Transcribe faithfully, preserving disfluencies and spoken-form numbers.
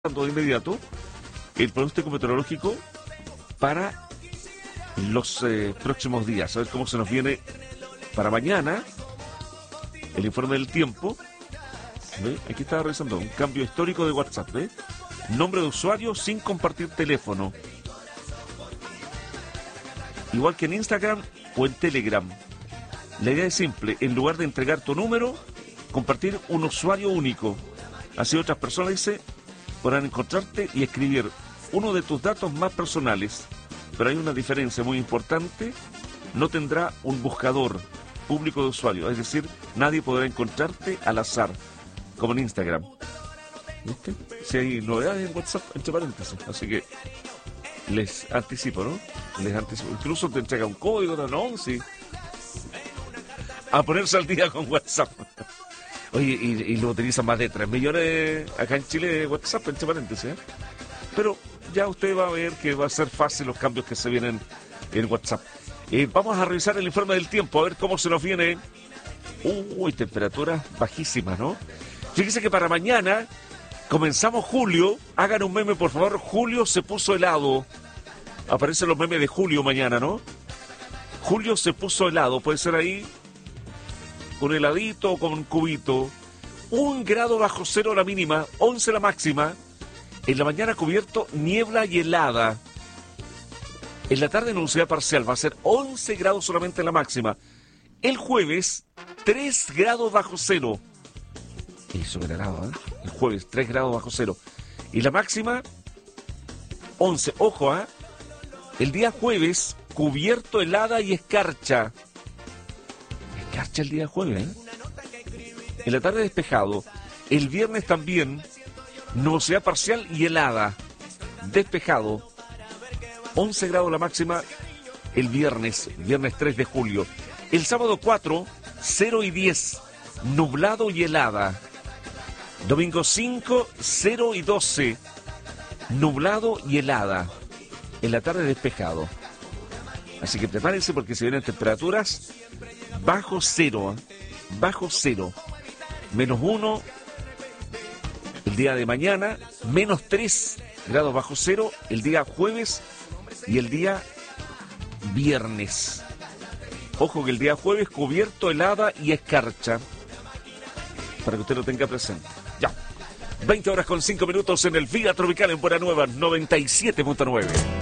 de inmediato el pronóstico meteorológico para los eh, próximos días. A ver cómo se nos viene para mañana el informe del tiempo. ¿Ve? Aquí estaba revisando un cambio histórico de WhatsApp. ¿Ve? Nombre de usuario sin compartir teléfono. Igual que en Instagram o en Telegram. La idea es simple. En lugar de entregar tu número, compartir un usuario único. Así otras personas, dice, podrán encontrarte y escribir uno de tus datos más personales. Pero hay una diferencia muy importante. No tendrá un buscador público de usuario. Es decir, nadie podrá encontrarte al azar, como en Instagram. ¿Viste? Si hay novedades en WhatsApp, entre paréntesis. Así que les anticipo, ¿no? Les anticipo. Incluso te entrega un código, ¿no? No, sí. A ponerse al día con WhatsApp. Oye, y, y lo utilizan más de tres millones acá en Chile de WhatsApp, entre paréntesis, ¿eh? Pero ya usted va a ver que va a ser fácil los cambios que se vienen en WhatsApp. Eh, vamos a revisar el informe del tiempo, a ver cómo se nos viene. Uy, temperaturas bajísimas, ¿no? Fíjese que para mañana comenzamos julio. Hagan un meme, por favor. Julio se puso helado. Aparecen los memes de julio mañana, ¿no? Julio se puso helado. Puede ser ahí con heladito o con un cubito. Un grado bajo cero la mínima, once la máxima. En la mañana cubierto, niebla y helada. En la tarde nubosidad parcial, va a ser once grados solamente la máxima. El jueves, tres grados bajo cero. Y súper helado, ¿eh? El jueves, tres grados bajo cero. Y la máxima, once. Ojo, ¿eh? El día jueves, cubierto, helada y escarcha. Escarcha el día jueves, ¿eh? En la tarde despejado. El viernes también, nubosidad parcial y helada. Despejado. once grados la máxima el viernes, viernes tres de julio. El sábado cuatro, cero y diez, nublado y helada. Domingo cinco, cero y doce, nublado y helada. En la tarde despejado. Así que prepárense porque se vienen temperaturas bajo cero, ¿eh? Bajo cero. Menos uno el día de mañana, menos tres grados bajo cero el día jueves y el día viernes. Ojo que el día jueves cubierto, helada y escarcha. Para que usted lo tenga presente. Ya. veinte horas con cinco minutos en el Vía Tropical en Buena Nueva, noventa y siete punto nueve.